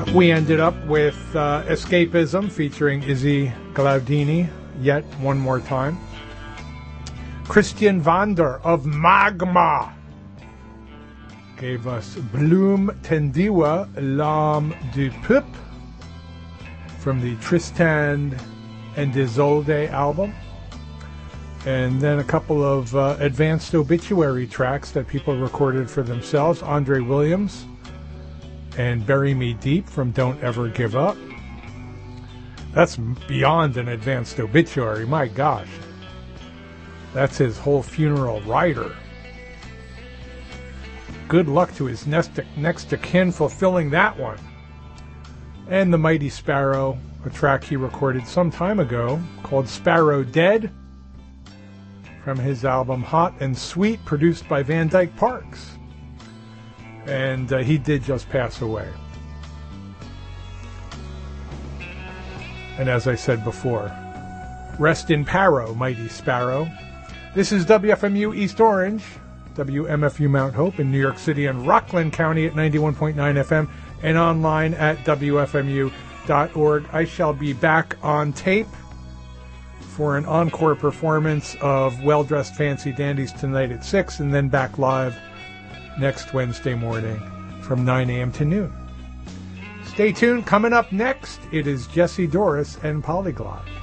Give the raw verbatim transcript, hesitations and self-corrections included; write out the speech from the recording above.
We ended up with uh, Escapism featuring Izzy Glaudini yet one more time. Christian Vander of Magma gave us Bloom Tendiwa L'Âme du Peuple from the Tristan and Isolde album. And then a couple of uh, advanced obituary tracks that people recorded for themselves. Andre Williams and Bury Me Deep from Don't Ever Give Up. That's beyond an advanced obituary, my gosh. That's his whole funeral rider. Good luck to his next, next of kin fulfilling that one. And The Mighty Sparrow, a track he recorded some time ago called Sparrow Dead from his album Hot and Sweet, produced by Van Dyke Parks. And uh, he did just pass away. And as I said before, rest in Paro, Mighty Sparrow. This is W F M U East Orange, W M F U Mount Hope in New York City and Rockland County at ninety-one point nine F M and online at W F M U dot org. I shall be back on tape for an encore performance of Well Dressed Fancy Dandies tonight at six, and then back live next Wednesday morning from nine a.m. to noon. Stay tuned. Coming up next, it is Jesse Doris and Polyglot.